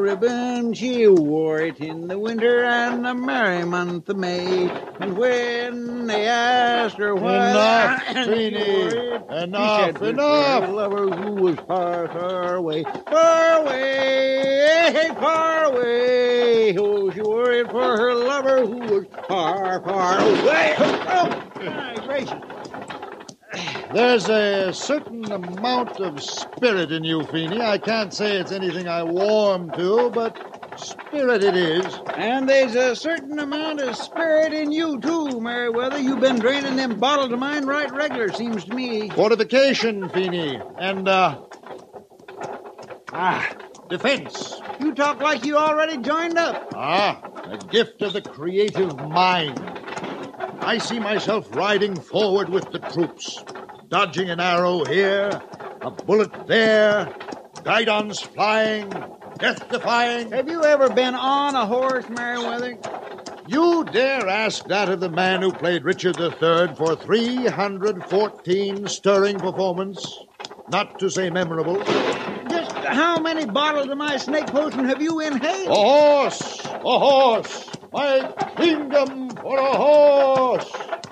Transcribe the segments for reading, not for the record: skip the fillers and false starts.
ribbon, she wore it in the winter and the merry month of May. And when they asked her why... Enough, Feeny, enough, enough! Her lover who was far, far away, far away, far away. Oh, she wore it for her lover who was far, far away. Oh, my gracious. There's a certain amount of spirit in you, Feeny. I can't say it's anything I warm to, but spirit it is. And there's a certain amount of spirit in you, too, Merriweather. You've been draining them bottles of mine right regular, seems to me. Fortification, Feeny, and, defense. You talk like you already joined up. A gift of the creative mind. I see myself riding forward with the troops, dodging an arrow here, a bullet there, guidons flying, death-defying. Have you ever been on a horse, Merriweather? You dare ask that of the man who played Richard III for 314 stirring performance, not to say memorable. Just how many bottles of my snake potion have you inhaled? A horse! A horse! My kingdom for a horse!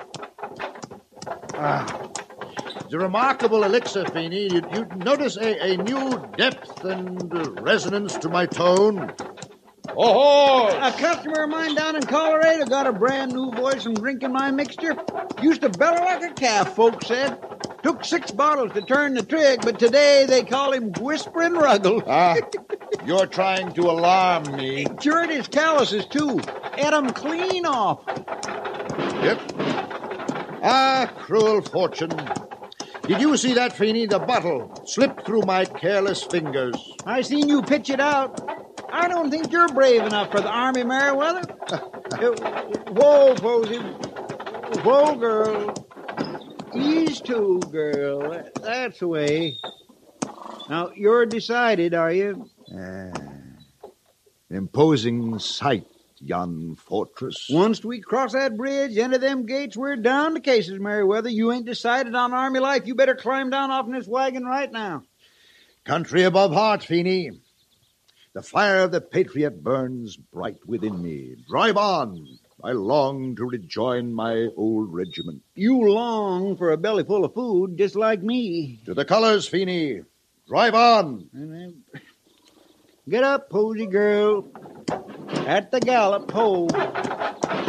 It's a remarkable elixir, Feeny. You'd notice a new depth and resonance to my tone. A horse! A customer of mine down in Colorado got a brand new voice from drinking my mixture. Used to bellow like a calf, folks said. Took 6 bottles to turn the trick, but today they call him Whispering Ruggles. You're trying to alarm me. Cured his calluses, too. Ate 'em clean off. Yep. Cruel fortune. Did you see that, Feeny? The bottle slipped through my careless fingers. I seen you pitch it out. I don't think you're brave enough for the Army, Merriweather. Whoa, Posey. Whoa, girl. Ease to, girl. That's the way. Now, you're decided, are you? Imposing sight, yon fortress. Once we cross that bridge, enter them gates, we're down to cases, Merriweather. You ain't decided on Army life. You better climb down off in this wagon right now. Country above heart, Feeny. The fire of the patriot burns bright within me. Drive on. I long to rejoin my old regiment. You long for a belly full of food, just like me. To the colors, Feeny. Drive on. Get up, Posey girl. At the gallop, ho.